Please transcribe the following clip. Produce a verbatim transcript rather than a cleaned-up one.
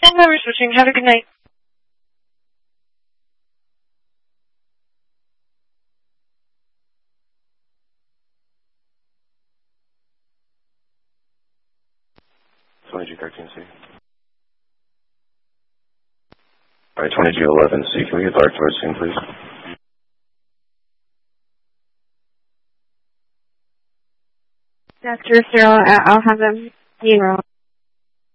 And now we're switching. Have a good night. twenty G thirteen C. Alright, twenty G eleven C. Can we get dark towards scene, please? Doctor Cyril, I'll have them zero.